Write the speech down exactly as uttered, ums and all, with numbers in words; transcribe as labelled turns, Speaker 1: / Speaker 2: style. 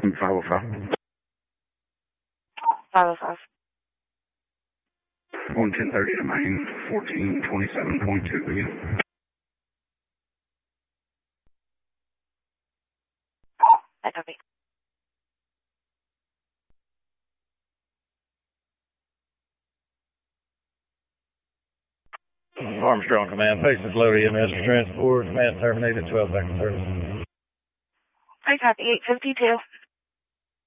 Speaker 1: five oh five.
Speaker 2: five oh five.
Speaker 1: one ten thirty to main, fourteen twenty-seven point two again.
Speaker 2: I copy.
Speaker 3: Armstrong Command, patients low E M S for transport, command terminated, twelve seconds service.
Speaker 2: I copy, eight fifty-two.